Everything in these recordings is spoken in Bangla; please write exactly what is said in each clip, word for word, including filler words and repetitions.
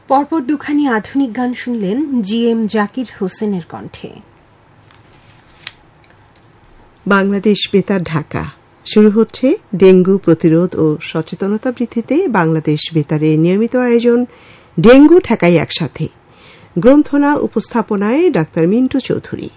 পরপর দুখানি আধুনিক গান শুনলেন জি এম জাকির হোসেনের কণ্ঠে। বাংলাদেশ বেতার ঢাকা শুরু হচ্ছে ডেঙ্গু প্রতিরোধ ও সচেতনতা বৃদ্ধিতে বাংলাদেশ বেতারের নিয়মিত আয়োজন ডেঙ্গু ঠেকাই একসাথে। গ্রন্থনা উপস্থাপনায় ডাক্তার মিন্টু চৌধুরী।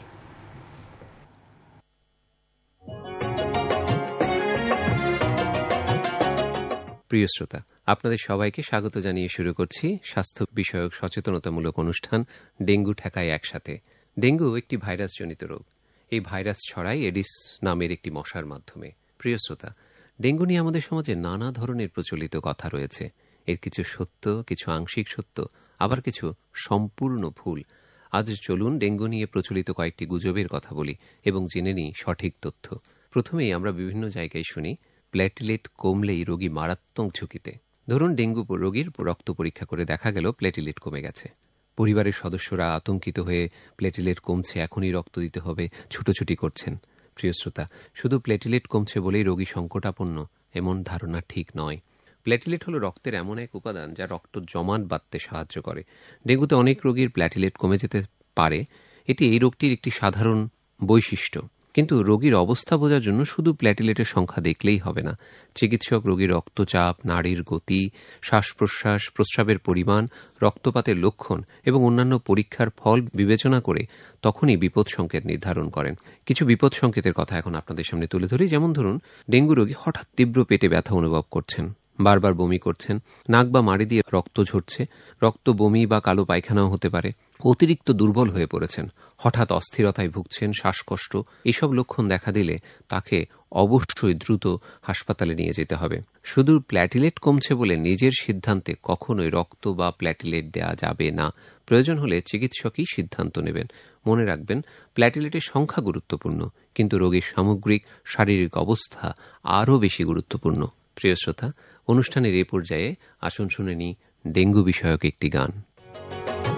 প্রিয় শ্রোতা, আপনাদের সবাইকে স্বাগত জানিয়ে শুরু করছি স্বাস্থ্য বিষয়ক সচেতনতামূলক অনুষ্ঠান ডেঙ্গু ঠেকায় একসাথে। ডেঙ্গু একটি ভাইরাসজনিত রোগ। এই ভাইরাস ছড়ায় এডিস নামের একটি মশার মাধ্যমে। প্রিয় শ্রোতা, ডেঙ্গু নিয়ে আমাদের সমাজে নানা ধরনের প্রচলিত কথা রয়েছে। এর কিছু সত্য, কিছু আংশিক সত্য, আবার কিছু সম্পূর্ণ ভুল। আজ চলুন ডেঙ্গু নিয়ে প্রচলিত কয়েকটি গুজবের কথা বলি এবং জেনে নিই সঠিক তথ্য। প্রথমেই আমরা বিভিন্ন জায়গায় শুনি প্লেটিলেট কমলেই রোগী মারাত্মক ঝুঁকিতে। ধরুন, ডেঙ্গু রোগীর রক্ত পরীক্ষা করে দেখা গেল প্লেটিলেট কমে গেছে। পরিবারের সদস্যরা আতঙ্কিত হয়ে প্লেটিলেট কমছে, এখনই রক্ত দিতে হবে, ছুটোছুটি করছেন। প্রিয় শ্রোতা, শুধু প্লেটিলেট কমছে বলেই রোগী সংকটাপন্ন এমন ধারণা ঠিক নয়। প্লেটিলেট হল রক্তের এমন এক উপাদান যা রক্ত জমাট বাঁধতে সাহায্য করে। ডেঙ্গুতে অনেক রোগীর প্লেটিলেট কমে যেতে পারে। এটি এই রোগটির একটি সাধারণ বৈশিষ্ট্য। কিন্তু রোগীর অবস্থা বোঝার জন্য শুধু প্লেটিলেটের সংখ্যা দেখলেই হবে না। চিকিৎসক রোগীর রক্তচাপ, নাড়ির গতি, শ্বাস প্রশ্বাস, প্রস্রাবের পরিমাণ, রক্তপাতের লক্ষণ এবং অন্যান্য পরীক্ষার ফল বিবেচনা করে তখনই বিপদ সংকেত নির্ধারণ করেন। কিছু বিপদ সংকেতের কথা এখন আপনাদের সামনে তুলে ধরি। যেমন ধরুন, ডেঙ্গু রোগী হঠাৎ তীব্র পেটে ব্যথা অনুভব করছেন, বারবার বমি করছেন, নাক বা মাড়ি দিয়ে রক্ত ঝরছে, রক্ত বমি বা কালো পায়খানাও হতে পারে, অতিরিক্ত দুর্বল হয়ে পড়েছেন, হঠাৎ অস্থিরতায় ভুগছেন, শ্বাসকষ্ট, এসব লক্ষণ দেখা দিলে তাকে অবশ্যই দ্রুত হাসপাতালে নিয়ে যেতে হবে। শুধু প্ল্যাটিলেট কমছে বলে নিজের সিদ্ধান্তে কখনোই রক্ত বা প্ল্যাটিলেট দেয়া যাবে না। প্রয়োজন হলে চিকিৎসকই সিদ্ধান্ত নেবেন। মনে রাখবেন, প্ল্যাটিলেটের সংখ্যা গুরুত্বপূর্ণ, কিন্তু রোগীর সামগ্রিক শারীরিক অবস্থা আরও বেশি গুরুত্বপূর্ণ। প্রিয় শ্রোতা, অনুষ্ঠানের এ পর্যায়ে আসুন শুনে নি ডেঙ্গু বিষয়ক একটি গান।